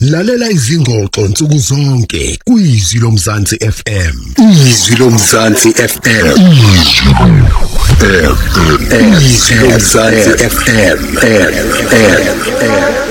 Lalela izingxoxo nsuku zonke kwizwi lomzansi FM. Izwi lomzansi FM. Izwi lomzansi FM.